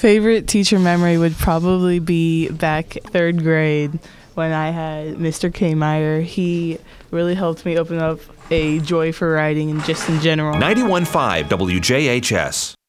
Favorite teacher memory would probably be back third grade when I had Mr. K. Meyer. He really helped me open up a joy for writing and just in general. 91.5 WJHS.